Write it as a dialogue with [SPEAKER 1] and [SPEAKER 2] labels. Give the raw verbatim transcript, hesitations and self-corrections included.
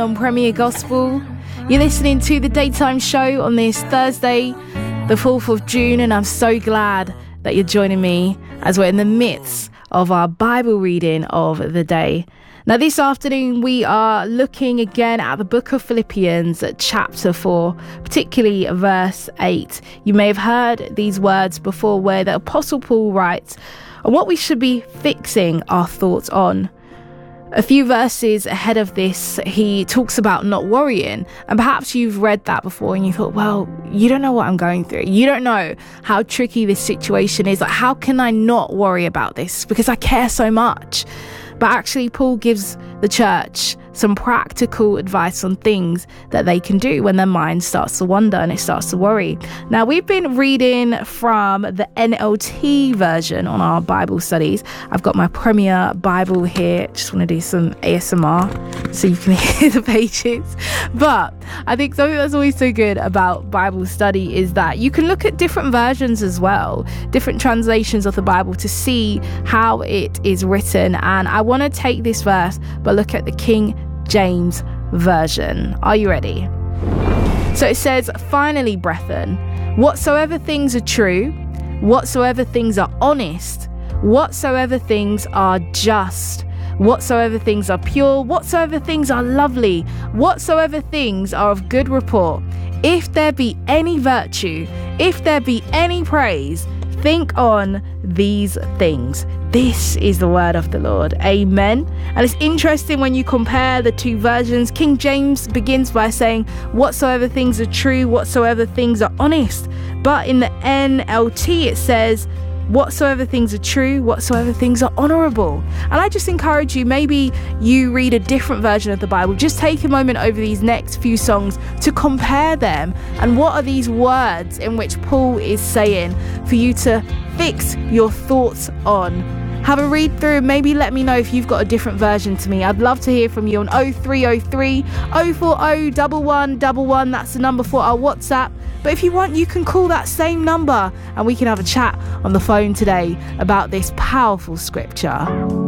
[SPEAKER 1] On Premier Gospel, you're listening to the Daytime Show on this Thursday, the fourth of June, and I'm so glad that you're joining me as we're in the midst of our Bible reading of the day. Now, this afternoon, we are looking again at the book of Philippians, chapter four, particularly verse eight. You may have heard these words before, where the Apostle Paul writes on what we should be fixing our thoughts on. A few verses ahead of this, he talks about not worrying. And perhaps you've read that before and you thought, well, you don't know what I'm going through. You don't know how tricky this situation is. Like, how can I not worry about this? Because I care so much. But actually, Paul gives the church some practical advice on things that they can do when their mind starts to wander and it starts to worry. Now, we've been reading from the N L T version on our Bible studies. I've got my Premier Bible here. Just want to do some A S M R so you can hear the pages. But I think something that's always so good about Bible study is that you can look at different versions as well, different translations of the Bible to see how it is written. And I want to take this verse, but look at the King James Version. Are you ready? So it says, "Finally, brethren, whatsoever things are true, whatsoever things are honest, whatsoever things are just, whatsoever things are pure, whatsoever things are lovely, whatsoever things are of good report, if there be any virtue, if there be any praise, think on these things." This is the word of the Lord. Amen. And it's interesting when you compare the two versions. King James begins by saying, whatsoever things are true, whatsoever things are honest. But in the N L T, it says, whatsoever things are true, whatsoever things are honorable. And I just encourage you, maybe you read a different version of the Bible. Just take a moment over these next few songs to compare them. And what are these words in which Paul is saying for you to fix your thoughts on? Have a read through. Maybe let me know if you've got a different version to me. I'd love to hear from you on oh three oh three, oh four oh, one one one one. That's the number for our WhatsApp. But if you want, you can call that same number and we can have a chat on the phone today about this powerful scripture.